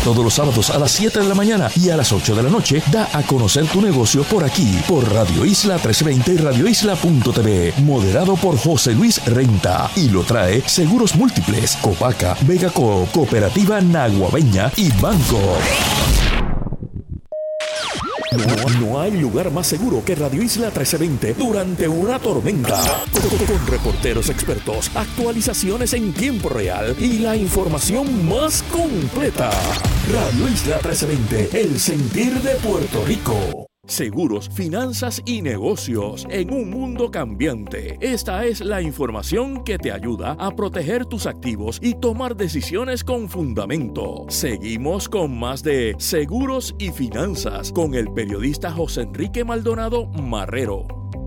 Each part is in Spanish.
Todos los sábados a las 7 de la mañana y a las 8 de la noche, da a conocer tu negocio por aquí, por Radio Isla 1320 y radioisla.tv. Moderado por José Luis Renta. Y lo trae Seguros Múltiples, Copaca, Vegaco, Cooperativa Naguabeña y Banco. No hay lugar más seguro que Radio Isla 1320 durante una tormenta. Con reporteros expertos, actualizaciones en tiempo real y la información más completa. Radio Isla 1320, el sentir de Puerto Rico. Seguros, finanzas y negocios en un mundo cambiante. Esta es la información que te ayuda a proteger tus activos y tomar decisiones con fundamento. Seguimos con más de Seguros y Finanzas con el periodista José Enrique Maldonado Marrero.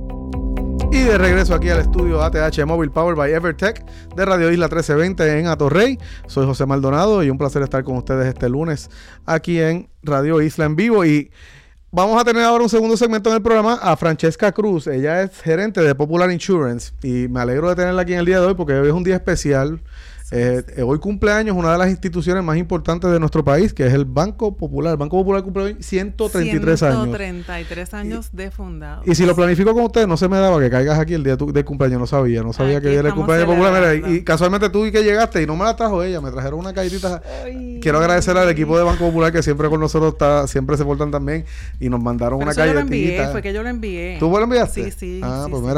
Y de regreso aquí al estudio ATH Móvil Power by Evertech de Radio Isla 1320 en Atorrey. Soy José Maldonado y un placer estar con ustedes este lunes aquí en Radio Isla en vivo. Y vamos a tener ahora un segundo segmento en el programa a Francesca Cruz. Ella es gerente de Popular Insurance y me alegro de tenerla aquí en el día de hoy porque hoy es un día especial. Hoy cumpleaños una de las instituciones más importantes de nuestro país, que es el Banco Popular. El Banco Popular cumple hoy 133 años. 133 años de fundado. Y si lo planifico con ustedes, no se me daba que caigas aquí el día de cumpleaños. No sabía que hoy era el cumpleaños Popular. Mira, y casualmente tú que llegaste y no me la trajo ella, me trajeron una galletita. Quiero agradecer al equipo de Banco Popular que siempre con nosotros siempre se portan también y nos mandaron una galletita. Fue que yo lo envié. ¿Tú lo enviaste? Sí. Pues mira.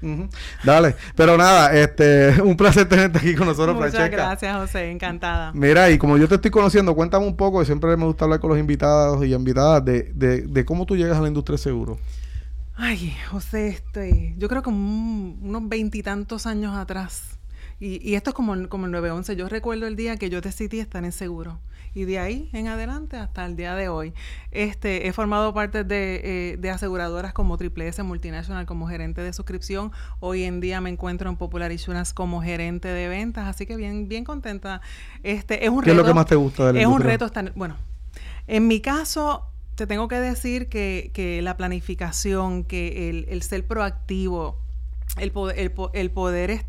Dale. Pero nada, un placer tenerte aquí con nosotros, Francesca. Muchas gracias, José. Encantada. Mira, y como yo te estoy conociendo, cuéntame un poco, y siempre me gusta hablar con los invitados y invitadas de cómo tú llegas a la industria de seguro. Ay, José, yo creo que unos 20 y tantos años atrás. Y esto es como el 9/11. Yo recuerdo el día que yo decidí estar en seguro. Y de ahí en adelante hasta el día de hoy. He formado parte de aseguradoras como Triple S Multinational como gerente de suscripción. Hoy en día me encuentro en Popular Insurance como gerente de ventas. Así que bien contenta. Es un reto. ¿Qué es lo que más te gusta de la industria? Es un reto estar... Bueno, en mi caso... Te tengo que decir que la planificación, que el ser proactivo, el poder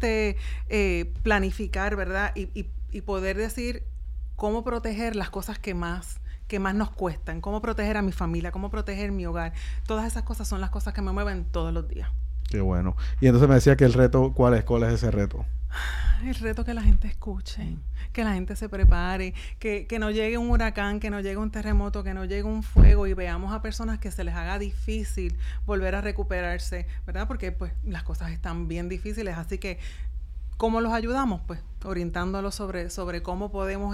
planificar, ¿verdad? Y poder decir cómo proteger las cosas que más nos cuestan, cómo proteger a mi familia, cómo proteger mi hogar. Todas esas cosas son las cosas que me mueven todos los días. Qué bueno. Y entonces me decía que el reto, ¿cuál es ese reto? El reto que la gente escuche, que la gente se prepare, que no llegue un huracán, que no llegue un terremoto, que no llegue un fuego y veamos a personas que se les haga difícil volver a recuperarse, ¿verdad? Porque pues las cosas están bien difíciles, así que ¿cómo los ayudamos? Pues orientándolos sobre cómo podemos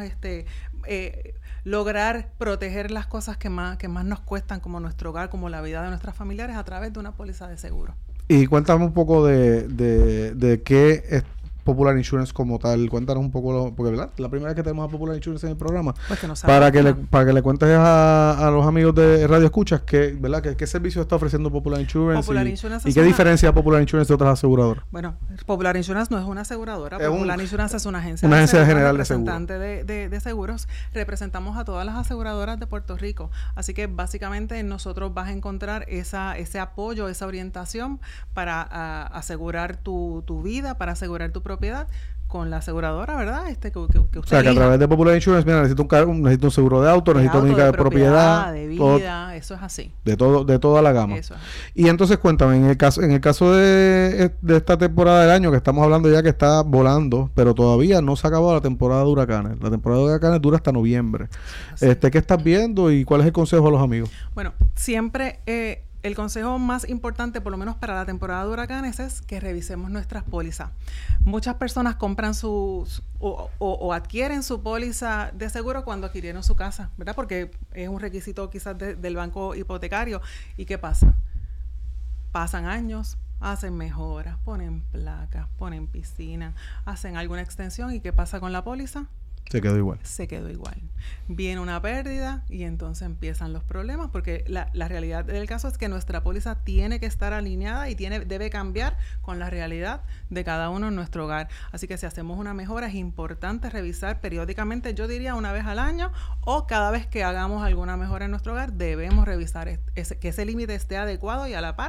lograr proteger las cosas que más nos cuestan, como nuestro hogar, como la vida de nuestras familiares, a través de una póliza de seguro. Y cuéntame un poco de qué es Popular Insurance como tal. Cuéntanos un poco, porque ¿verdad? La primera vez que tenemos a Popular Insurance en el programa. Pues que no para que le cuentes a los amigos de Radio Escuchas ¿verdad? ¿Qué servicio está ofreciendo Popular Insurance? Popular Insurance ¿Y qué diferencia Popular Insurance de otras aseguradoras? Bueno, Popular Insurance no es una aseguradora. Popular Insurance es una agencia general de seguros. Representante de seguros. Representamos a todas las aseguradoras de Puerto Rico. Así que básicamente nosotros vas a encontrar ese apoyo, esa orientación para asegurar tu vida, para asegurar tu propiedad con la aseguradora, ¿verdad? Que usted o sea, que a través de Popular Insurance, mira, necesito un seguro de auto, necesito única de propiedad, de vida, eso es así. De toda la gama. Eso es así. Y entonces cuéntame, en el caso de esta temporada del año, que estamos hablando ya que está volando, pero todavía no se ha acabado la temporada de huracanes. La temporada de huracanes dura hasta noviembre. ¿Qué estás viendo y cuál es el consejo a los amigos? Bueno, siempre... el consejo más importante, por lo menos para la temporada de huracanes, es que revisemos nuestras pólizas. Muchas personas compran o adquieren su póliza de seguro cuando adquirieron su casa, ¿verdad? Porque es un requisito quizás del banco hipotecario. ¿Y qué pasa? Pasan años, hacen mejoras, ponen placas, ponen piscina, hacen alguna extensión. ¿Y qué pasa con la póliza? Se quedó igual. Viene una pérdida y entonces empiezan los problemas, porque la realidad del caso es que nuestra póliza tiene que estar alineada y debe cambiar con la realidad de cada uno en nuestro hogar. Así que si hacemos una mejora, es importante revisar periódicamente, yo diría una vez al año, o cada vez que hagamos alguna mejora en nuestro hogar, debemos revisar que ese límite esté adecuado y a la par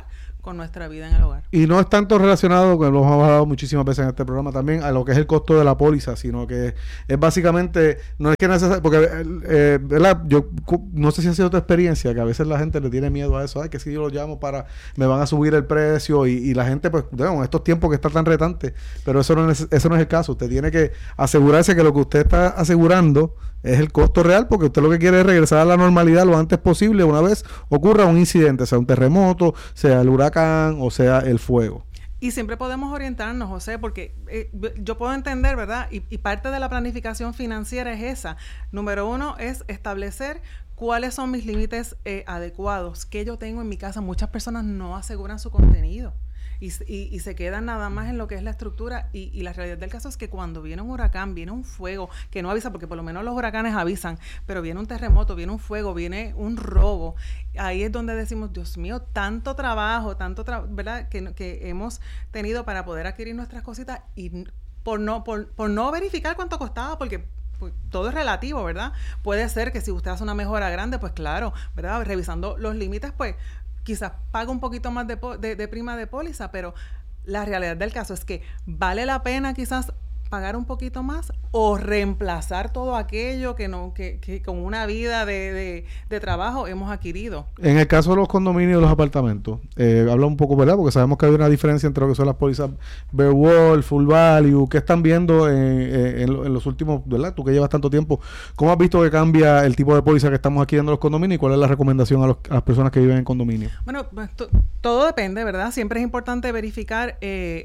con nuestra vida en el hogar. Y no es tanto relacionado, que lo hemos hablado muchísimas veces en este programa también, a lo que es el costo de la póliza, sino que es básicamente, no es que necesario, porque, ¿verdad? Yo no sé si ha sido tu experiencia, que a veces la gente le tiene miedo a eso, que si yo lo llamo me van a subir el precio y la gente, pues, en estos tiempos que está tan retante, pero eso no es el caso. Usted tiene que asegurarse que lo que usted está asegurando es el costo real, porque usted lo que quiere es regresar a la normalidad lo antes posible una vez ocurra un incidente, sea un terremoto, sea el huracán o sea el fuego. Y siempre podemos orientarnos, José, porque yo puedo entender, ¿verdad? Y parte de la planificación financiera es esa. Número 1 es establecer cuáles son mis límites adecuados, que yo tengo en mi casa. Muchas personas no aseguran su contenido. Y se quedan nada más en lo que es la estructura y la realidad del caso es que cuando viene un huracán, viene un fuego, que no avisa, porque por lo menos los huracanes avisan, pero viene un terremoto, viene un fuego, viene un robo, ahí es donde decimos, Dios mío, tanto trabajo, ¿verdad? Que hemos tenido para poder adquirir nuestras cositas y por no verificar cuánto costaba, porque pues, todo es relativo, ¿verdad? Puede ser que si usted hace una mejora grande, pues claro, ¿verdad? Revisando los límites, pues quizás paga un poquito más de prima de póliza, pero la realidad del caso es que vale la pena quizás pagar un poquito más o reemplazar todo aquello que con una vida de trabajo hemos adquirido. En el caso de los condominios y los apartamentos, habla un poco, ¿verdad? Porque sabemos que hay una diferencia entre lo que son las pólizas Bare Wall, Full Value. ¿Qué están viendo en los últimos, ¿verdad? Tú que llevas tanto tiempo, ¿cómo has visto que cambia el tipo de póliza que estamos adquiriendo en los condominios y cuál es la recomendación a las personas que viven en condominio? Bueno, pues, todo depende, ¿verdad? Siempre es importante verificar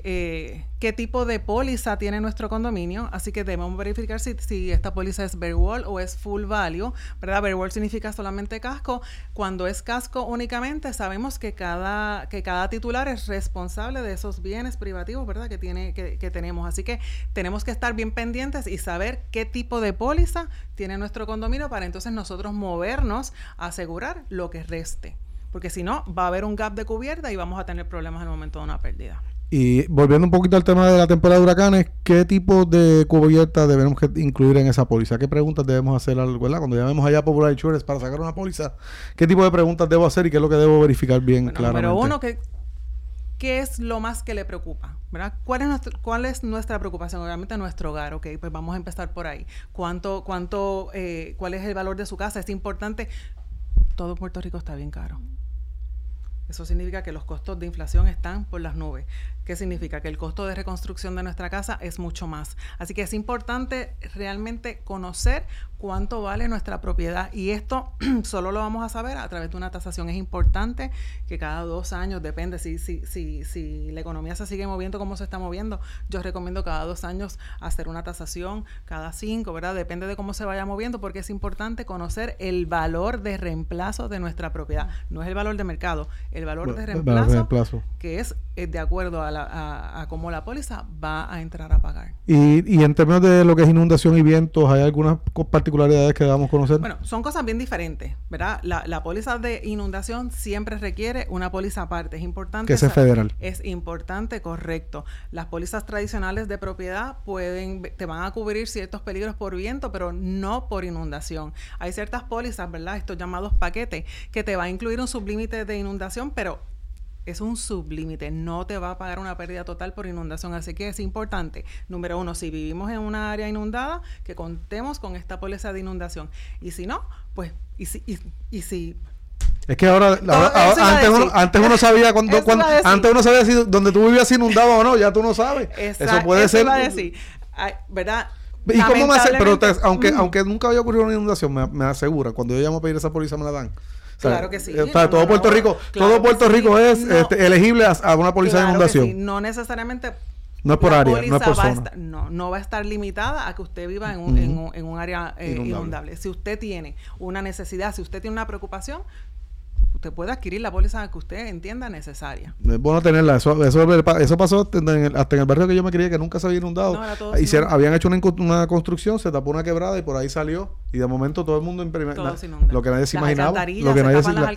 qué tipo de póliza tiene nuestro condominio, así que debemos verificar si esta póliza es Bare Wall o es Full Value, ¿verdad? Bare Wall significa solamente casco. Cuando es casco únicamente, sabemos que cada titular es responsable de esos bienes privativos, ¿verdad? Que tenemos, así que tenemos que estar bien pendientes y saber qué tipo de póliza tiene nuestro condominio para entonces nosotros movernos a asegurar lo que reste, porque si no, va a haber un gap de cubierta y vamos a tener problemas en el momento de una pérdida. Y volviendo un poquito al tema de la temporada de huracanes, ¿qué tipo de cubierta debemos incluir en esa póliza? ¿Qué preguntas debemos hacer, ¿verdad? Cuando llamemos allá a Popular Insurance para sacar una póliza, ¿qué tipo de preguntas debo hacer y qué es lo que debo verificar bien claramente? Número 1, ¿qué es lo más que le preocupa? ¿Verdad? ¿Cuál es nuestra preocupación? Obviamente nuestro hogar, ok, pues vamos a empezar por ahí. ¿Cuál es el valor de su casa? Es importante. Todo Puerto Rico está bien caro. Eso significa que los costos de inflación están por las nubes. ¿Qué significa? Que el costo de reconstrucción de nuestra casa es mucho más. Así que es importante realmente conocer cuánto vale nuestra propiedad. Y esto solo lo vamos a saber a través de una tasación. Es importante que cada 2 años, depende si la economía se sigue moviendo como se está moviendo, yo recomiendo cada 2 años hacer una tasación, cada 5, ¿verdad? Depende de cómo se vaya moviendo, porque es importante conocer el valor de reemplazo de nuestra propiedad. No es el valor de mercado, el valor de reemplazo, que es de acuerdo a cómo la póliza va a entrar a pagar. Y en términos de lo que es inundación y vientos, ¿hay algunas particularidades que debamos conocer? Bueno, son cosas bien diferentes, ¿verdad? La póliza de inundación siempre requiere una póliza aparte. Es importante. Que sea federal. Es importante, correcto. Las pólizas tradicionales de propiedad te van a cubrir ciertos peligros por viento, pero no por inundación. Hay ciertas pólizas, ¿verdad? Estos llamados paquetes, que te va a incluir un sublímite de inundación, pero es un sublímite, no te va a pagar una pérdida total por inundación, así que es importante, número 1, si vivimos en una área inundada, que contemos con esta póliza de inundación, y si no, pues, y si es que ahora antes uno sabía antes uno sabía si donde tú vivías inundaba o no, ya tú no sabes. Eso puede ser. Ay, ¿verdad? ¿Y cómo me hace? Pero aunque nunca había ocurrido una inundación, me asegura, cuando yo llamo a pedir esa póliza me la dan. Claro que sí. Todo Puerto Rico es elegible a una póliza de inundación. Sí. No necesariamente. No es por área, no es por zona. No va a estar limitada a que usted viva en un área inundable. Si usted tiene una necesidad, si usted tiene una preocupación, usted puede adquirir la póliza que usted entienda necesaria. Es bueno tenerla. Eso pasó hasta en el barrio que yo me crié, que nunca se había inundado. Habían hecho una construcción, se tapó una quebrada y por ahí salió. Y de momento todo el mundo lo que nadie se imaginaba. Lo que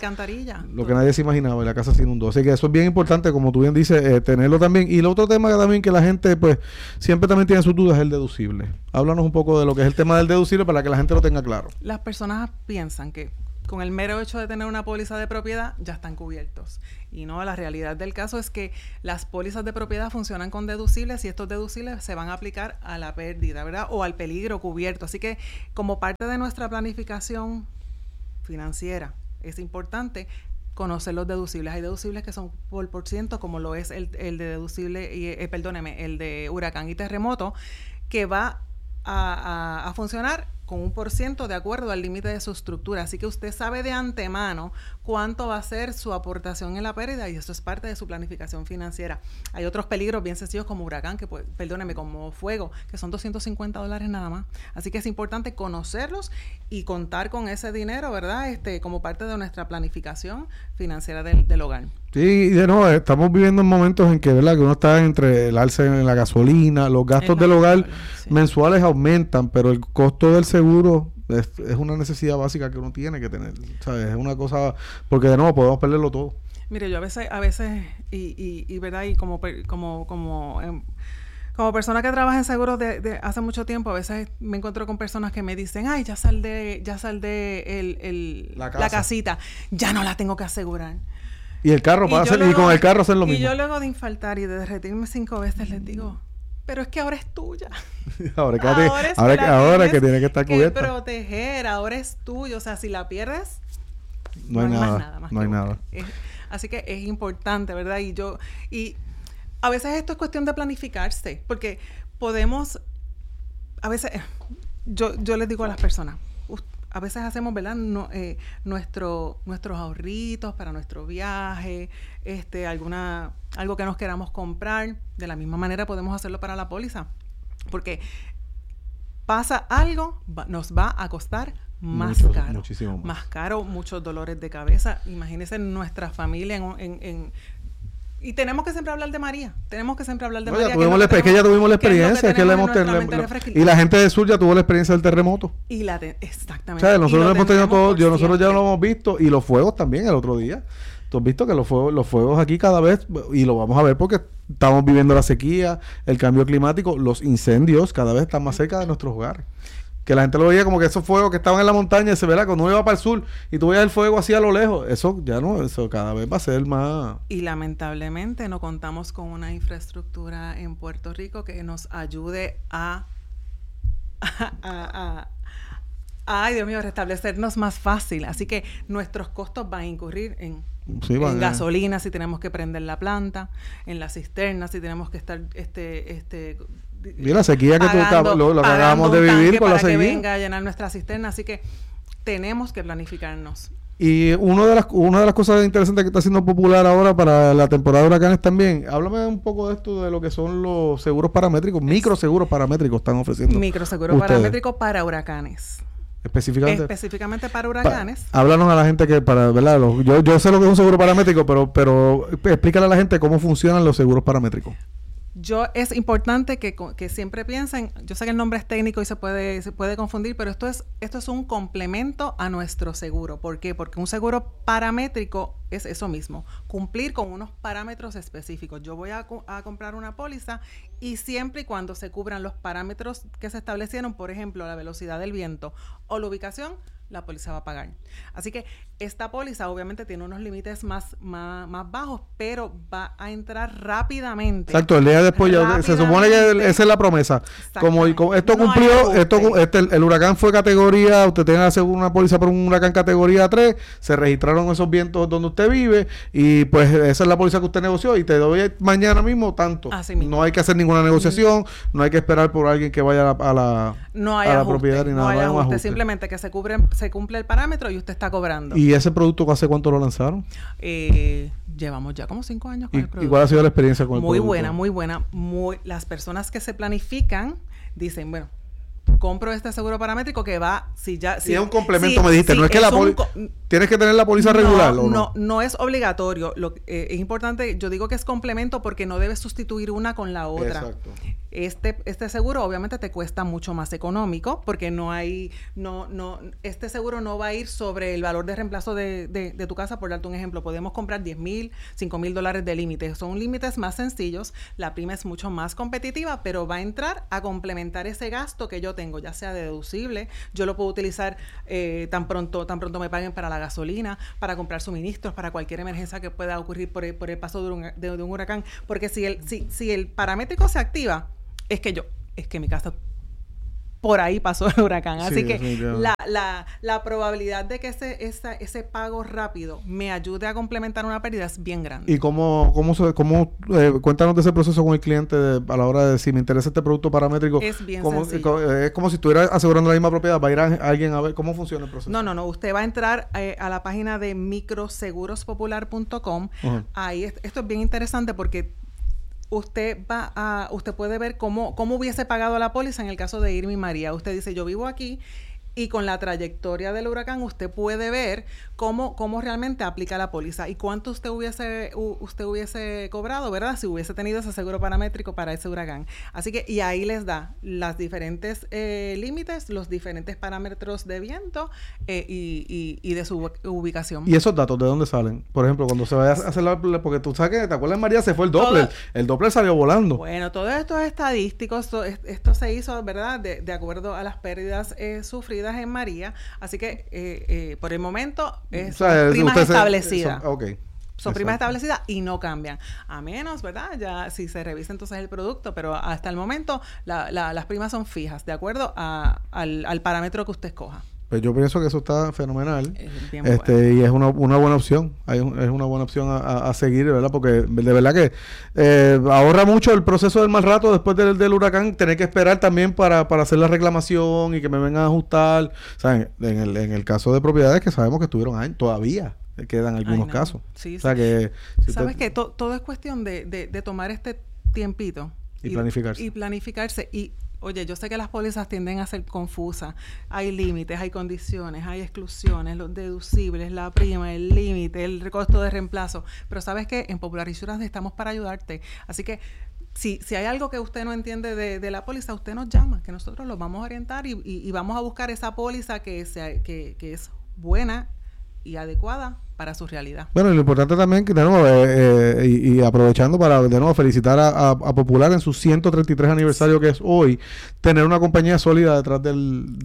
nadie se imaginaba. Y la casa se inundó. Así que eso es bien importante, como tú bien dices, tenerlo también. Y el otro tema también que la gente, pues, siempre también tiene sus dudas es el deducible. Háblanos un poco de lo que es el tema del deducible para que la gente lo tenga claro. Las personas piensan que con el mero hecho de tener una póliza de propiedad, ya están cubiertos. Y no, la realidad del caso es que las pólizas de propiedad funcionan con deducibles y estos deducibles se van a aplicar a la pérdida, ¿verdad? O al peligro cubierto. Así que como parte de nuestra planificación financiera, es importante conocer los deducibles. Hay deducibles que son por ciento, como lo es el de deducible, el de huracán y terremoto, que va a funcionar con 1% de acuerdo al límite de su estructura. Así que usted sabe de antemano cuánto va a ser su aportación en la pérdida y eso es parte de su planificación financiera. Hay otros peligros bien sencillos como huracán, como fuego, que son $250 nada más. Así que es importante conocerlos y contar con ese dinero, ¿verdad? Como parte de nuestra planificación financiera del hogar. Sí, y de nuevo, estamos viviendo en momentos en que, ¿verdad?, que uno está entre el alza en la gasolina, los gastos del hogar mensuales aumentan, pero el costo del seguro es una necesidad básica que uno tiene que tener, ¿sabes? Es una cosa, porque de nuevo podemos perderlo todo. Mire, yo a veces y verdad, y como persona que trabaja en seguros de hace mucho tiempo, a veces me encuentro con personas que me dicen, ay, ya saldé la casita, ya no la tengo que asegurar. Y el carro y con el carro hacen lo mismo. Y yo luego de infartar y de derretirme 5 veces les digo, pero es que ahora es tuya. ahora que tiene que estar cubierta. Que proteger, ahora es tuyo. O sea, si la pierdes, no hay nada. Así que es importante, ¿verdad? Y a veces esto es cuestión de planificarse, porque podemos, a veces, yo les digo a las personas, a veces hacemos, ¿verdad?, nuestros ahorritos para nuestro viaje, algo que nos queramos comprar. De la misma manera podemos hacerlo para la póliza, porque pasa algo, nos va a costar caro. Muchísimo más caro, muchos dolores de cabeza. Imagínense nuestra familia y tenemos que siempre hablar de María. Tenemos que siempre hablar de María. Es que ya tuvimos la experiencia. Y la gente del sur ya tuvo la experiencia del terremoto. Exactamente. O sea, nosotros hemos tenido todo, nosotros ya lo hemos visto. Y los fuegos también el otro día. Tú has visto que los fuegos aquí cada vez, y lo vamos a ver porque estamos viviendo la sequía, el cambio climático, los incendios cada vez están más cerca de nuestros hogares. Que la gente lo veía como que esos fuegos que estaban en la montaña, se verá cuando uno iba para el sur y tú veías el fuego así a lo lejos, eso cada vez va a ser más. Y lamentablemente no contamos con una infraestructura en Puerto Rico que nos ayude ay, Dios mío, restablecernos más fácil. Así que nuestros costos van a incurrir en gasolina si tenemos que prender la planta, en la cisterna si tenemos que estar y la sequía que lo que acabamos de vivir con la sequía. Para que venga a llenar nuestra cisterna. Así que tenemos que planificarnos. Y una de las cosas interesantes que está siendo popular ahora para la temporada de huracanes también, háblame un poco de esto, de lo que son los seguros paramétricos, microseguros paramétricos están ofreciendo. Microseguros paramétricos para huracanes. Específicamente para huracanes. Háblanos a la gente que ¿verdad? Yo sé lo que es un seguro paramétrico, pero explícale a la gente cómo funcionan los seguros paramétricos. Es importante que siempre piensen, yo sé que el nombre es técnico y se puede confundir, pero esto es un complemento a nuestro seguro. ¿Por qué? Porque un seguro paramétrico es eso mismo, cumplir con unos parámetros específicos. Yo voy a comprar una póliza y siempre y cuando se cubran los parámetros que se establecieron, por ejemplo, la velocidad del viento o la ubicación, la póliza va a pagar. Así que esta póliza obviamente tiene unos límites más bajos, pero va a entrar rápidamente. Exacto, el día después ya se supone que esa es la promesa. Como esto cumplió, el huracán fue categoría, usted tiene que hacer una póliza por un huracán categoría 3, se registraron esos vientos donde usted vive y pues esa es la póliza que usted negoció y te doy mañana mismo tanto. Así mismo. No hay que hacer ninguna negociación, no hay que esperar por alguien que vaya a la propiedad ni nada. No hay ajuste, simplemente que se cumple el parámetro y usted está cobrando. ¿Y ese producto hace cuánto lo lanzaron? Llevamos ya como 5 años con el producto. ¿Y cuál ha sido la experiencia con el producto? Muy buena. Las personas que se planifican dicen, bueno, compro este seguro paramétrico que va, si es un complemento, me dijiste, no es que tienes que tener la póliza regular, ¿o no? No es obligatorio. Es importante, yo digo que es complemento porque no debes sustituir una con la otra. Exacto. Este seguro obviamente te cuesta mucho más económico porque este seguro no va a ir sobre el valor de reemplazo de tu casa. Por darte un ejemplo, podemos comprar $10,000, $5,000 de límite. Son límites más sencillos, la prima es mucho más competitiva, pero va a entrar a complementar ese gasto que yo tengo, ya sea deducible, yo lo puedo utilizar tan pronto me paguen para la gasolina, para comprar suministros, para cualquier emergencia que pueda ocurrir por el paso de un huracán. Porque si el paramétrico se activa, es que mi casa por ahí pasó el huracán. Así que la probabilidad de que ese pago rápido me ayude a complementar una pérdida es bien grande. ¿Y cuéntanos de ese proceso con el cliente a la hora de si me interesa este producto paramétrico? Es bien sencillo. Es como si estuviera asegurando la misma propiedad. ¿Va a ir alguien a ver cómo funciona el proceso? No. Usted va a entrar a la página de microsegurospopular.com. Uh-huh. Ahí esto es bien interesante porque usted puede ver cómo hubiese pagado la póliza en el caso de Irma y María. Usted dice, yo vivo aquí, y con la trayectoria del huracán usted puede ver cómo realmente aplica la póliza y cuánto usted hubiese cobrado, ¿verdad? Si hubiese tenido ese seguro paramétrico para ese huracán. Así que, y ahí les da las diferentes límites, los diferentes parámetros de viento y de su ubicación. ¿Y esos datos de dónde salen? Por ejemplo, cuando se vaya a hacer porque tú sabes que, ¿te acuerdas, María? Se fue el Doppler. El Doppler salió volando. Bueno, todo esto es estadístico. Esto se hizo, ¿verdad? De acuerdo a las pérdidas sufridas en María, así que por el momento son primas establecidas. Son primas establecidas y no cambian, a menos, ¿verdad? Ya si se revisa entonces el producto, pero hasta el momento las primas son fijas, de acuerdo al parámetro que usted escoja. Pues yo pienso que eso está fenomenal. Bien bueno. Y es una buena opción. Es una buena opción a seguir, ¿verdad? Porque de verdad que ahorra mucho el proceso del mal rato después del huracán, tener que esperar también para hacer la reclamación y que me vengan a ajustar. ¿Saben? En el caso de propiedades que sabemos que estuvieron años, todavía quedan algunos casos. Sí, o sea que... ¿Sabes qué? Todo es cuestión de tomar este tiempito. Y planificarse. Y oye, yo sé que las pólizas tienden a ser confusas. Hay límites, hay condiciones, hay exclusiones, los deducibles, la prima, el límite, el costo de reemplazo. Pero ¿sabes qué? En Popular Insurance estamos para ayudarte. Así que si hay algo que usted no entiende de la póliza, usted nos llama, que nosotros lo vamos a orientar y vamos a buscar esa póliza que es buena y adecuada para su realidad. Bueno, y lo importante también que tenemos, y aprovechando para de nuevo felicitar a Popular en su 133 aniversario que es hoy, tener una compañía sólida detrás de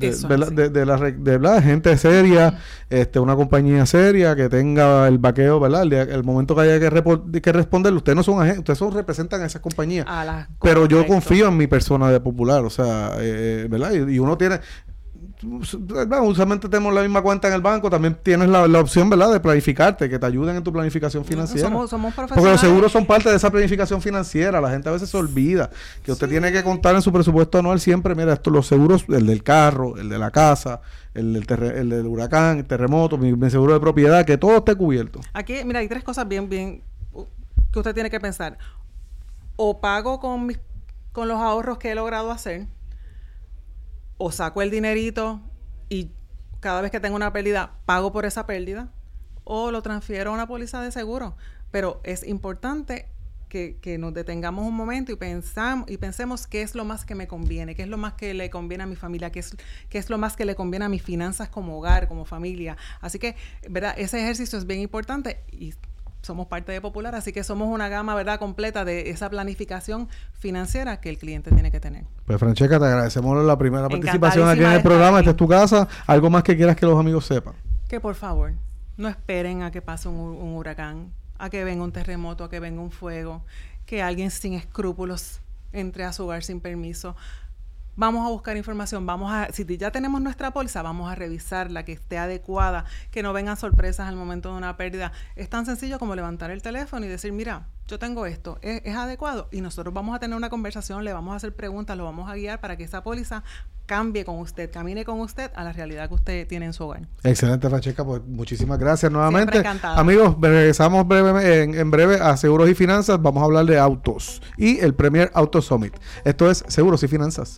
la gente seria, una compañía seria que tenga el vaqueo, ¿verdad? El momento que haya que responder, ustedes no son agentes, ustedes representan a esas compañías. Pero yo confío en mi persona de Popular, o sea, ¿verdad? Y uno tiene... usualmente tenemos la misma cuenta en el banco, también tienes la opción, ¿verdad?, de planificarte, que te ayuden en tu planificación financiera. Somos profesionales. Porque los seguros son parte de esa planificación financiera. La gente a veces se olvida que usted tiene que contar en su presupuesto anual siempre, mira, los seguros, el del carro, el de la casa, el del huracán, el terremoto, mi seguro de propiedad, que todo esté cubierto. Aquí, mira, hay tres cosas bien que usted tiene que pensar. O pago con los ahorros que he logrado hacer, o saco el dinerito y cada vez que tengo una pérdida, pago por esa pérdida, o lo transfiero a una póliza de seguro. Pero es importante que nos detengamos un momento y pensemos qué es lo más que me conviene, qué es lo más que le conviene a mi familia, qué es lo más que le conviene a mis finanzas como hogar, como familia. Así que, ¿verdad? Ese ejercicio es bien importante y somos parte de Popular, así que somos una gama, ¿verdad?, completa de esa planificación financiera que el cliente tiene que tener. Pues, Francesca, te agradecemos la primera participación aquí en el programa. Esta es tu casa. ¿Algo más que quieras que los amigos sepan? Que, por favor, no esperen a que pase un huracán, a que venga un terremoto, a que venga un fuego, que alguien sin escrúpulos entre a su hogar sin permiso. Vamos a buscar información, si ya tenemos nuestra póliza, vamos a revisarla, que esté adecuada, que no vengan sorpresas al momento de una pérdida. Es tan sencillo como levantar el teléfono y decir, mira, yo tengo esto, ¿es adecuado? Y nosotros vamos a tener una conversación, le vamos a hacer preguntas, lo vamos a guiar para que esa póliza cambie con usted, camine con usted a la realidad que usted tiene en su hogar. Excelente, Francesca, pues muchísimas gracias nuevamente. Siempre encantada. Amigos, regresamos en breve a Seguros y Finanzas. Vamos a hablar de autos y el Premier Auto Summit. Esto es Seguros y Finanzas.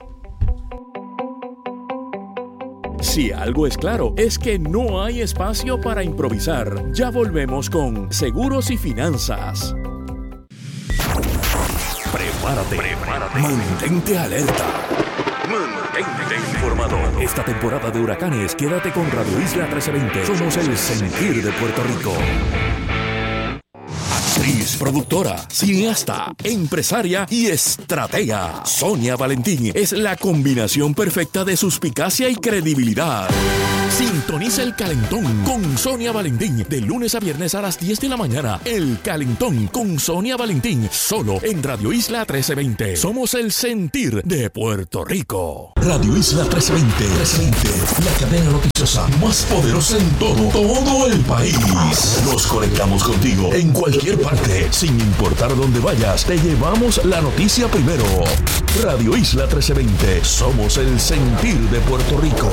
Si algo es claro, es que no hay espacio para improvisar. Ya volvemos con Seguros y Finanzas. Prepárate. Mantente alerta. Mantente informado. Esta temporada de huracanes, quédate con Radio Isla 1320. Somos el sentir de Puerto Rico. Actriz, productora, cineasta, empresaria y estratega. Sonia Valentín es la combinación perfecta de suspicacia y credibilidad. Sintoniza El Calentón con Sonia Valentín de lunes a viernes a las 10 de la mañana. El Calentón con Sonia Valentín, solo en Radio Isla 1320. Somos el sentir de Puerto Rico. Radio Isla 1320, la cadena noticiosa más poderosa en todo el país. Nos conectamos contigo en cualquier parte, sin importar dónde vayas. Te llevamos la noticia primero. Radio Isla 1320, somos el sentir de Puerto Rico.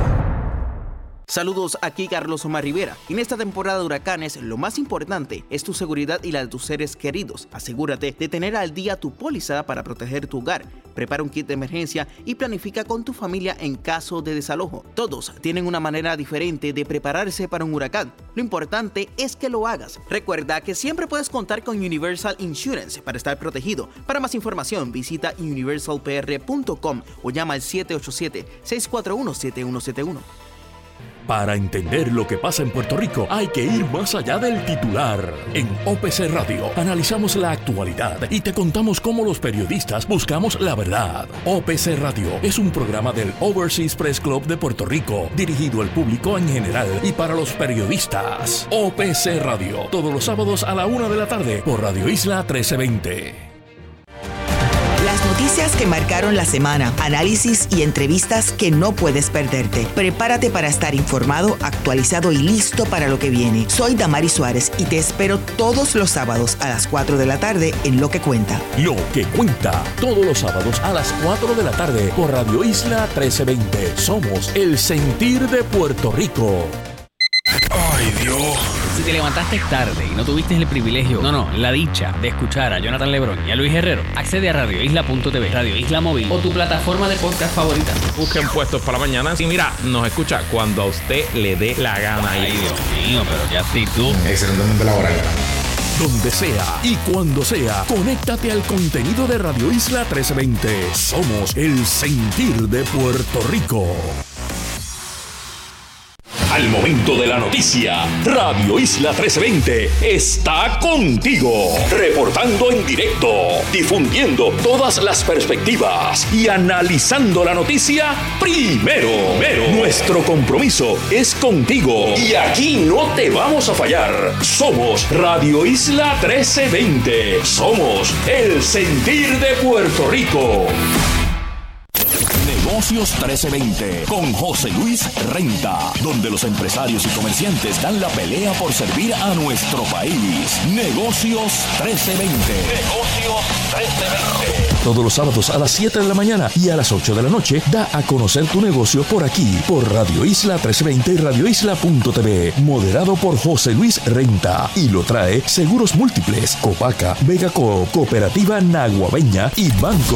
Saludos, aquí Carlos Omar Rivera. En esta temporada de huracanes, lo más importante es tu seguridad y la de tus seres queridos. Asegúrate de tener al día tu póliza para proteger tu hogar. Prepara un kit de emergencia y planifica con tu familia en caso de desalojo. Todos tienen una manera diferente de prepararse para un huracán. Lo importante es que lo hagas. Recuerda que siempre puedes contar con Universal Insurance para estar protegido. Para más información, visita universalpr.com o llama al 787-641-7171. Para entender lo que pasa en Puerto Rico, hay que ir más allá del titular. En OPC Radio analizamos la actualidad y te contamos cómo los periodistas buscamos la verdad. OPC Radio es un programa del Overseas Press Club de Puerto Rico, dirigido al público en general y para los periodistas. OPC Radio, todos los sábados a la 1 de la tarde por Radio Isla 1320. Las noticias que marcaron la semana, análisis y entrevistas que no puedes perderte. Prepárate para estar informado, actualizado y listo para lo que viene. Soy Damari Suárez y te espero todos los sábados a las 4 de la tarde en Lo que Cuenta. Lo que Cuenta, todos los sábados a las 4 de la tarde por Radio Isla 1320. Somos el sentir de Puerto Rico. ¡Ay, Dios! Si te levantaste tarde y no tuviste el privilegio, la dicha de escuchar a Jonathan Lebrón y a Luis Herrero, accede a radioisla.tv, Radio Isla Móvil o tu plataforma de podcast favorita. Busquen puestos para mañana. Y mira, nos escucha cuando a usted le dé la gana. Ay, Dios mío, pero ya estoy tú. Excelentemente laboral. Donde sea y cuando sea, conéctate al contenido de Radio Isla 1320. Somos el sentir de Puerto Rico. Al momento de la noticia, Radio Isla 1320 está contigo, reportando en directo, difundiendo todas las perspectivas y analizando la noticia primero. Nuestro compromiso es contigo y aquí no te vamos a fallar. Somos Radio Isla 1320. Somos el sentir de Puerto Rico. Negocios 1320 con José Luis Renta, donde los empresarios y comerciantes dan la pelea por servir a nuestro país. Negocios 1320. Negocios 1320. Todos los sábados a las 7 de la mañana y a las 8 de la noche, da a conocer tu negocio por aquí, por Radio Isla 1320 y radioisla.tv. Moderado por José Luis Renta. Y lo trae Seguros Múltiples, Copaca, Vegaco, Cooperativa Naguabeña y Banco.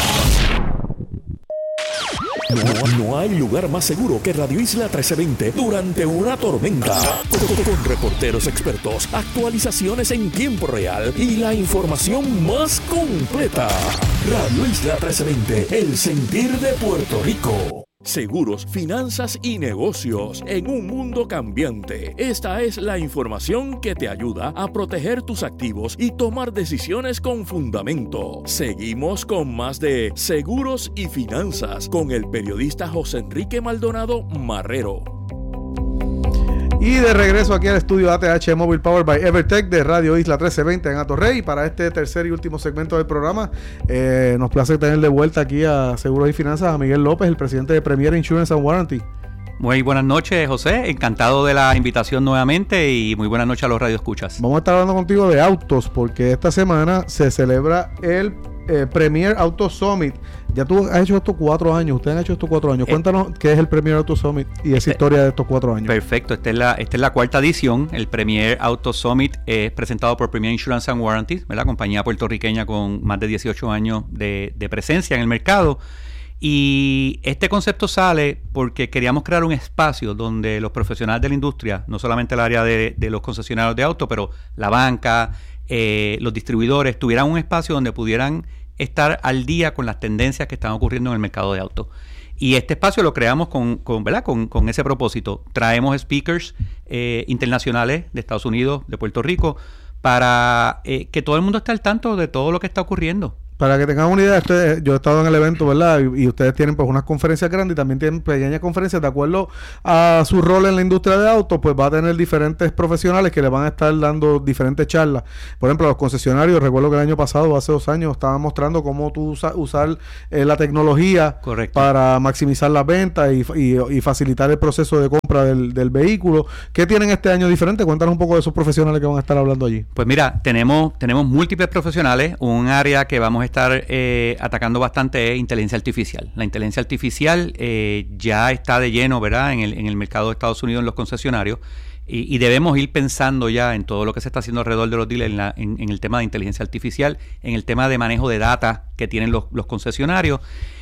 No hay lugar más seguro que Radio Isla 1320 durante una tormenta. Con reporteros expertos, actualizaciones en tiempo real y la información más completa. Radio Isla 1320, el sentir de Puerto Rico. Seguros, finanzas y negocios en un mundo cambiante. Esta es la información que te ayuda a proteger tus activos y tomar decisiones con fundamento. Seguimos con más de Seguros y Finanzas con el periodista José Enrique Maldonado Marrero. Y de regreso aquí al estudio ATH Móvil Power by Evertech de Radio Isla 1320 en Atorrey. Para este tercer y último segmento del programa, nos place tener de vuelta aquí a Seguros y Finanzas a Miguel López, el presidente de Premier Insurance and Warranty. Muy buenas noches, José. Encantado de la invitación nuevamente y muy buenas noches a los radioescuchas. Vamos a estar hablando contigo de autos porque esta semana se celebra el Premier Auto Summit. Ya tú has hecho estos 4 años, ustedes han hecho estos 4 años. Cuéntanos qué es el Premier Auto Summit y esa historia de estos 4 años. Perfecto, esta es la cuarta edición. El Premier Auto Summit es presentado por Premier Insurance and Warranty, la compañía puertorriqueña con más de 18 años de presencia en el mercado. Y este concepto sale porque queríamos crear un espacio donde los profesionales de la industria, no solamente el área de los concesionarios de autos, pero la banca, los distribuidores, tuvieran un espacio donde pudieran estar al día con las tendencias que están ocurriendo en el mercado de autos. Y este espacio lo creamos con ese propósito. Traemos speakers internacionales de Estados Unidos, de Puerto Rico, para que todo el mundo esté al tanto de todo lo que está ocurriendo. Para que tengan una idea, yo he estado en el evento, ¿verdad? Y ustedes tienen pues unas conferencias grandes y también tienen pequeñas conferencias de acuerdo a su rol en la industria de autos, pues va a tener diferentes profesionales que le van a estar dando diferentes charlas. Por ejemplo, los concesionarios, recuerdo que el año pasado, hace 2 años, estaban mostrando cómo tú usar la tecnología para maximizar las ventas y facilitar el proceso de compra del vehículo. ¿Qué tienen este año diferente? Cuéntanos un poco de esos profesionales que van a estar hablando allí. Pues mira, tenemos múltiples profesionales. Un área que vamos a estar atacando bastante es inteligencia artificial. La inteligencia artificial ya está de lleno, ¿verdad?, en el mercado de Estados Unidos, en los concesionarios, y debemos ir pensando ya en todo lo que se está haciendo alrededor de los dealers en el tema de inteligencia artificial, en el tema de manejo de data que tienen los concesionarios.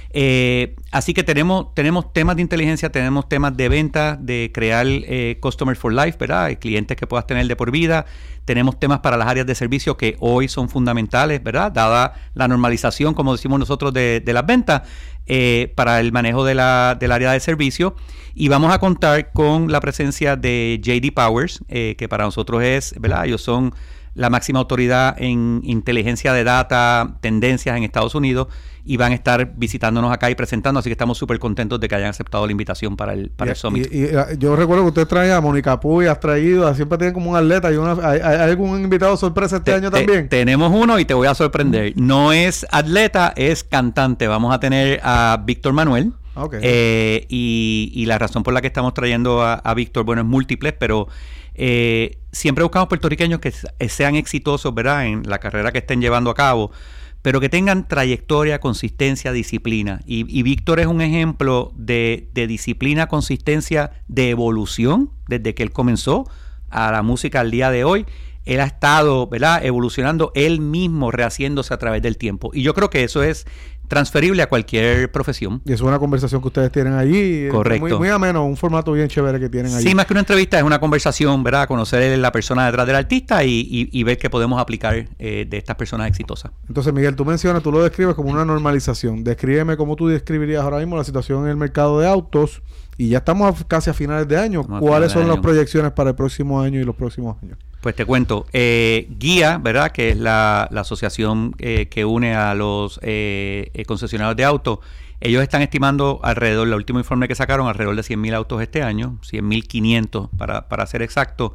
Así que tenemos temas de inteligencia, tenemos temas de venta, de crear Customer for Life, ¿verdad?, clientes que puedas tener de por vida. Tenemos temas para las áreas de servicio que hoy son fundamentales, ¿verdad?, dada la normalización, como decimos nosotros, de las ventas, para el manejo del área de servicio. Y vamos a contar con la presencia de J.D. Powers, que para nosotros es, ¿verdad?, ellos son la máxima autoridad en inteligencia de data, tendencias en Estados Unidos, y van a estar visitándonos acá y presentando, así que estamos súper contentos de que hayan aceptado la invitación para el Summit. Y yo recuerdo que usted trae a Mónica Puy, has traído, siempre tienen como un atleta, ¿hay algún invitado sorpresa este año también? Tenemos uno y te voy a sorprender. No es atleta, es cantante. Vamos a tener a Víctor Manuel. Okay. Y la razón por la que estamos trayendo a Víctor, bueno, es múltiples, pero siempre buscamos puertorriqueños que sean exitosos, ¿verdad?, en la carrera que estén llevando a cabo, pero que tengan trayectoria, consistencia, disciplina. Y Víctor es un ejemplo de disciplina, consistencia, de evolución desde que él comenzó a la música al día de hoy. Él ha estado, ¿verdad?, evolucionando él mismo, rehaciéndose a través del tiempo. Y yo creo que eso es transferible a cualquier profesión. Y eso es una conversación que ustedes tienen allí. Correcto. Muy ameno, un formato bien chévere que tienen allí. Sí, más que una entrevista, es una conversación, ¿verdad?, conocer la persona detrás del artista y ver qué podemos aplicar de estas personas exitosas. Entonces, Miguel, tú lo describes como una normalización. Descríbeme cómo tú describirías ahora mismo la situación en el mercado de autos. Y ya estamos casi a finales de año. ¿Cuáles son las proyecciones para el próximo año y los próximos años? Pues te cuento. Guía, ¿verdad?, que es la asociación que une a los concesionarios de autos. Ellos están estimando alrededor, el último informe que sacaron, alrededor de 100,000 autos este año, 100,500 para ser exacto.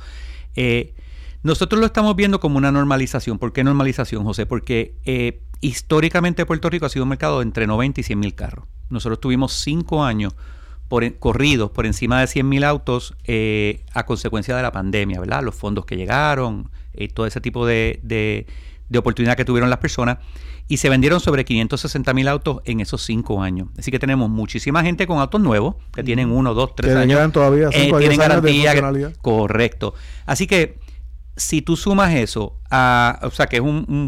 Nosotros lo estamos viendo como una normalización. ¿Por qué normalización, José? Porque históricamente Puerto Rico ha sido un mercado de entre 90 y 100,000 carros. Nosotros tuvimos 5 años corridos por encima de 100,000 autos a consecuencia de la pandemia, ¿verdad? Los fondos que llegaron, todo ese tipo de oportunidad que tuvieron las personas, y se vendieron sobre 560,000 autos en esos 5 años. Así que tenemos muchísima gente con autos nuevos que tienen 1, 2, 3 años. Que todavía 5 tienen garantía. De Correcto. Así que si tú sumas eso o sea, que es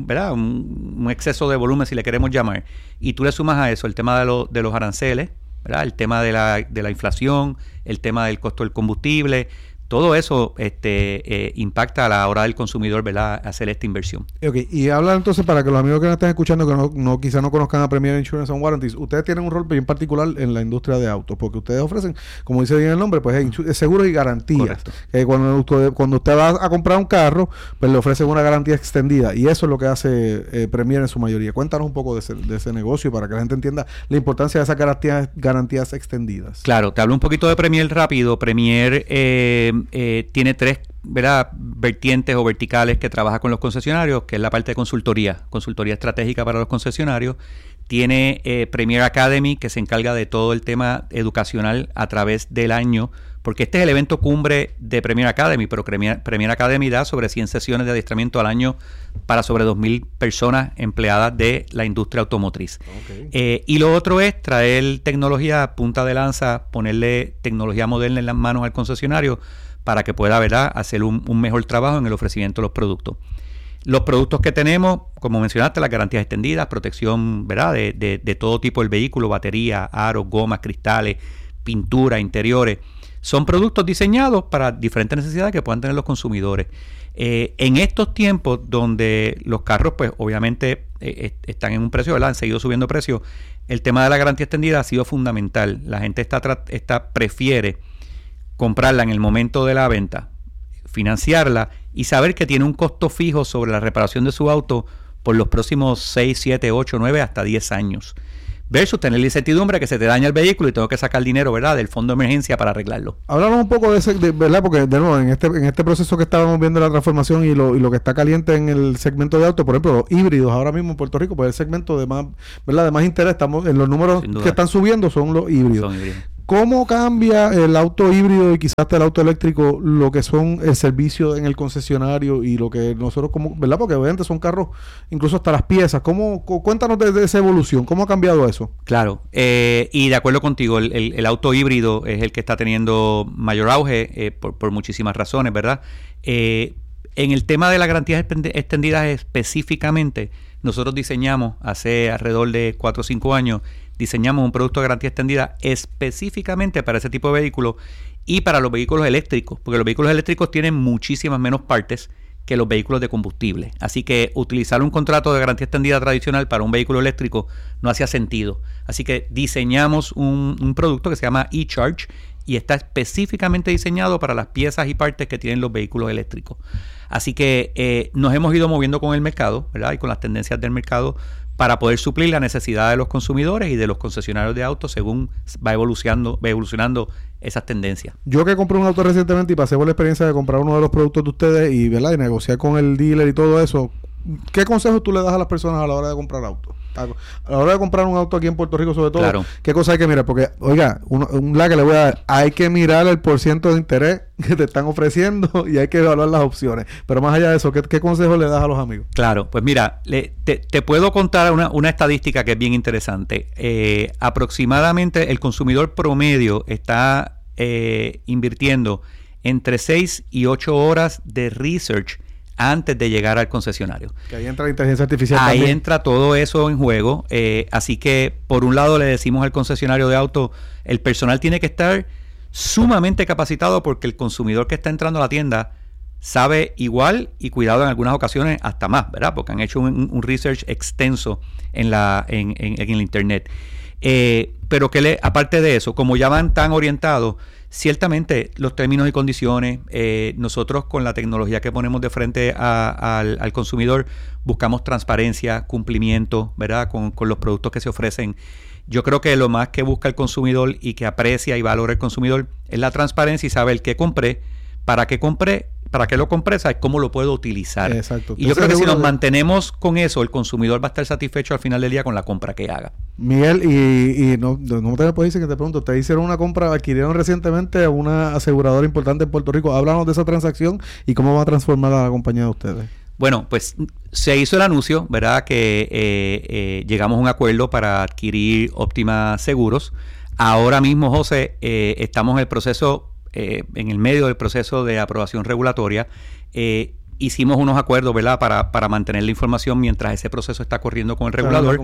un exceso de volumen, si le queremos llamar, y tú le sumas a eso el tema de los aranceles, ¿verdad?, el tema de la inflación, el tema del costo del combustible, todo eso impacta a la hora del consumidor, ¿verdad?, hacer esta inversión. Okay. Y habla entonces, para que los amigos que nos estén escuchando, que quizá no conozcan a Premier Insurance and Warranties, ustedes tienen un rol bien particular en la industria de autos, porque ustedes ofrecen, como dice bien el nombre, pues seguros y garantías. Cuando usted va a comprar un carro, pues le ofrecen una garantía extendida, y eso es lo que hace Premier en su mayoría. Cuéntanos un poco de ese negocio para que la gente entienda la importancia de esas garantías extendidas. Claro, te hablo un poquito de Premier rápido. Premier tiene 3, ¿verdad?, vertientes o verticales que trabaja con los concesionarios, que es la parte de consultoría estratégica para los concesionarios. Tiene Premier Academy, que se encarga de todo el tema educacional a través del año, porque este es el evento cumbre de Premier Academy, pero Premier Academy da sobre 100 sesiones de adiestramiento al año para sobre 2,000 personas empleadas de la industria automotriz. Okay. Y lo otro es traer tecnología punta de lanza, ponerle tecnología moderna en las manos al concesionario para que pueda, ¿verdad?, hacer un mejor trabajo en el ofrecimiento de los productos. Los productos que tenemos, como mencionaste, las garantías extendidas, protección, ¿verdad?, de todo tipo del vehículo, batería, aros, gomas, cristales, pintura, interiores. Son productos diseñados para diferentes necesidades que puedan tener los consumidores. En estos tiempos donde los carros, pues obviamente están en un precio, ¿verdad?, han seguido subiendo precio, el tema de la garantía extendida ha sido fundamental. La gente prefiere comprarla en el momento de la venta, financiarla y saber que tiene un costo fijo sobre la reparación de su auto por los próximos 6, 7, 8, 9, hasta 10 años. Versus tener la incertidumbre que se te daña el vehículo y tengo que sacar dinero, ¿verdad?, del fondo de emergencia para arreglarlo. Háblanos un poco de ese, ¿verdad? Porque de nuevo, en este proceso que estábamos viendo la transformación y lo que está caliente en el segmento de auto, por ejemplo, los híbridos ahora mismo en Puerto Rico, pues el segmento de más, ¿verdad?, de más interés, estamos en los números que están subiendo son los híbridos. Son híbridos. ¿Cómo cambia el auto híbrido y quizás el auto eléctrico lo que son el servicio en el concesionario y lo que nosotros como, ¿verdad? Porque obviamente son carros, incluso hasta las piezas. Cuéntanos de esa evolución, ¿cómo ha cambiado eso? Claro, y de acuerdo contigo, el auto híbrido es el que está teniendo mayor auge por muchísimas razones, ¿verdad? En el tema de las garantías extendidas específicamente, nosotros diseñamos hace alrededor de 4 o 5 años, diseñamos un producto de garantía extendida específicamente para ese tipo de vehículos y para los vehículos eléctricos, porque los vehículos eléctricos tienen muchísimas menos partes que los vehículos de combustible. Así que utilizar un contrato de garantía extendida tradicional para un vehículo eléctrico no hacía sentido. Así que diseñamos un producto que se llama eCharge y está específicamente diseñado para las piezas y partes que tienen los vehículos eléctricos. Así que nos hemos ido moviendo con el mercado, ¿verdad?, y con las tendencias del mercado para poder suplir la necesidad de los consumidores y de los concesionarios de autos según va evolucionando esas tendencias. Yo que compré un auto recientemente y pasé por la experiencia de comprar uno de los productos de ustedes y, ¿verdad?, y negociar con el dealer y todo eso, ¿qué consejos tú le das a las personas a la hora de comprar autos? A la hora de comprar un auto aquí en Puerto Rico, sobre todo, claro, ¿qué cosa hay que mirar? Porque, oiga, un la que le voy a dar, hay que mirar el % de interés que te están ofreciendo y hay que evaluar las opciones. Pero más allá de eso, ¿qué consejos le das a los amigos? Claro, pues mira, te puedo contar una estadística que es bien interesante. Aproximadamente el consumidor promedio está invirtiendo entre 6 y 8 horas de research antes de llegar al concesionario. Que ahí entra la inteligencia artificial. Ahí también entra todo eso en juego. Así que, por un lado, le decimos al concesionario de auto, el personal tiene que estar sumamente capacitado porque el consumidor que está entrando a la tienda sabe igual y cuidado en algunas ocasiones hasta más, ¿verdad? Porque han hecho un research extenso en el internet. Pero aparte de eso, como ya van tan orientados, ciertamente los términos y condiciones, nosotros con la tecnología que ponemos de frente al consumidor buscamos transparencia, cumplimiento, ¿verdad?, con los productos que se ofrecen. Yo creo que lo más que busca el consumidor y que aprecia y valora el consumidor es la transparencia y saber qué compré, para qué lo compré, ¿sabes?, cómo lo puedo utilizar. Exacto. Y yo creo que si nos mantenemos con eso, el consumidor va a estar satisfecho al final del día con la compra que haga. Miguel, y no te puedes decir que te pregunto, ustedes hicieron una compra, adquirieron recientemente a una aseguradora importante en Puerto Rico. Háblanos de esa transacción y cómo va a transformar a la compañía de ustedes. Bueno, pues se hizo el anuncio, ¿verdad?, que llegamos a un acuerdo para adquirir Optima Seguros. Ahora mismo, José, estamos en el proceso, en el medio del proceso de aprobación regulatoria. Hicimos unos acuerdos, ¿verdad?, para mantener la información mientras ese proceso está corriendo con el regulador.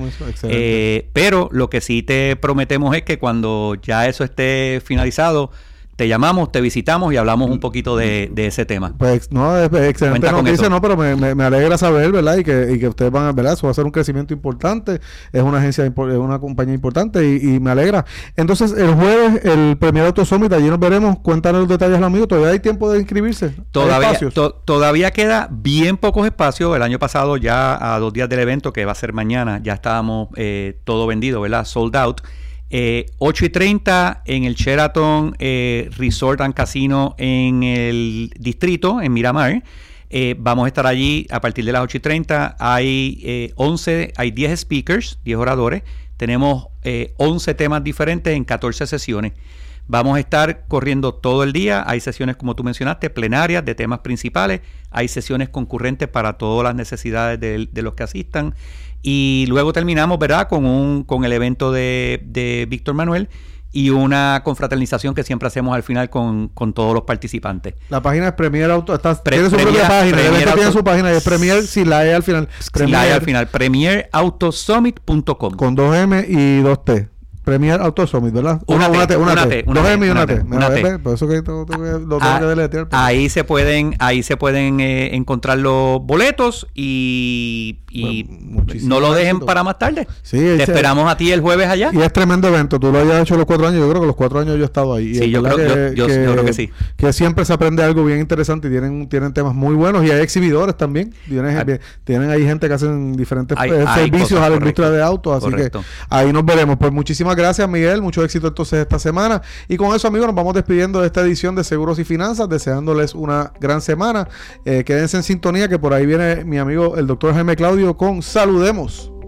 Pero lo que sí te prometemos es que cuando ya eso esté finalizado, te llamamos, te visitamos y hablamos un poquito de ese tema. Pues no, es excelente noticia, no, pero me alegra saber, ¿verdad? Y que ustedes van a, ¿verdad? Eso va a ser un crecimiento importante, es una agencia, es una compañía importante y me alegra. Entonces, el jueves, el Premier Auto Summit, allí nos veremos. Cuéntanos los detalles al amigo. ¿Todavía hay tiempo de inscribirse? Todavía queda bien pocos espacios. El año pasado, ya a 2 días del evento, que va a ser mañana, ya estábamos todo vendido, ¿verdad? Sold out. 8:30 en el Sheraton Resort and Casino en el distrito, en Miramar. Vamos a estar allí a partir de las 8:30. Hay 10 speakers, 10 oradores. Tenemos 11 temas diferentes en 14 sesiones. Vamos a estar corriendo todo el día. Hay sesiones, como tú mencionaste, plenarias de temas principales. Hay sesiones concurrentes para todas las necesidades de los que asistan. Y luego terminamos, ¿verdad?, con el evento de Víctor Manuel y una confraternización que siempre hacemos al final con todos los participantes. La página es Premier Auto. Tiene su propia página. El evento tiene su página. Es Premier, si la E al final. Premierautosummit.com. Con 2M y 2T. Premier Auto Summit, ¿verdad? Una T. 2M y una T. Por eso que lo tengo que deletear. Ahí se pueden encontrar los boletos y no lo dejen para más tarde. Sí, te esperamos a ti el jueves allá. Y es tremendo evento. Tú lo hayas hecho los 4 años. Yo creo que los 4 años yo he estado ahí. Sí, yo creo que sí. Que siempre se aprende algo bien interesante y tienen temas muy buenos. Y hay exhibidores también. Tienen ahí gente que hacen diferentes servicios a la industria de autos. Así que ahí nos veremos. Pues muchísimas gracias, Miguel. Mucho éxito entonces esta semana. Y con eso, amigos, nos vamos despidiendo de esta edición de Seguros y Finanzas, deseándoles una gran semana. Quédense en sintonía, que por ahí viene mi amigo el doctor Jaime Claudio con Saludemos.